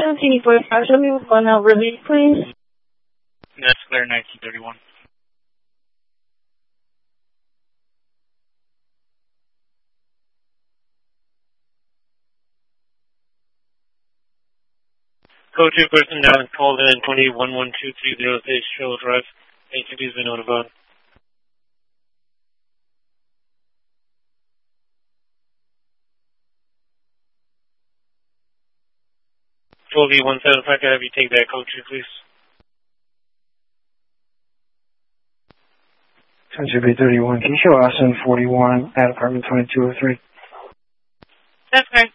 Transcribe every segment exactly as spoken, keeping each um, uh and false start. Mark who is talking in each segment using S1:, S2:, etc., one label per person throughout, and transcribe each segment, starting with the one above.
S1: seventeen forty-five, show me one out release, please.
S2: That's clear, nineteen thirty-one. Code two person down called in twenty-one one two three zero six Trail Drive. A T P's been notified. twelve E one seven five, can I have you take that code two, please?
S3: ten G B thirty-one, can you show Austin forty-one at apartment twenty-two oh three?
S2: That's fine.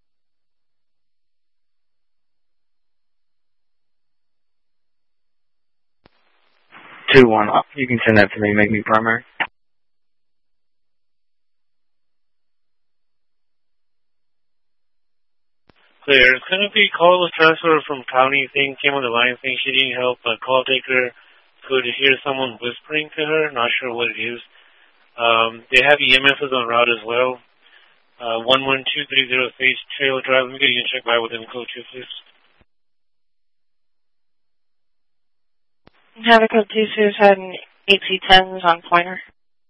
S3: two one, you can send that to me, make me primary.
S2: Clear. It's going to be call a transfer from county thing, came on the line saying she didn't help, but call taker could hear someone whispering to her, not sure what it is. Um, they have E M Ss on route as well. Uh, one one two three zero Sage Trail Drive. Let me get you and check by within code two, please.
S1: Habitat two six had an A T tens on pointer.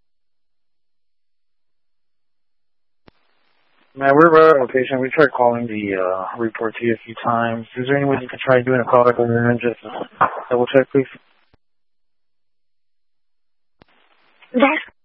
S3: Man, we're about our location. We tried calling the uh, report to you a few times. Is there any way you could try doing a call back over there and just double check, please?
S1: That's